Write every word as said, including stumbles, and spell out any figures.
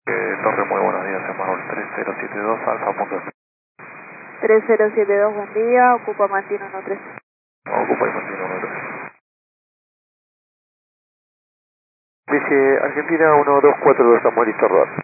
Eh, Torre, muy buenos días, Emanuel tres cero siete dos, Alfa Punto. tres cero siete dos, buen día, ocupa mantiene uno tres. Ocupa y mantiene uno tres. Dice Argentina uno dos cuatro dos, estamos listos a rodar.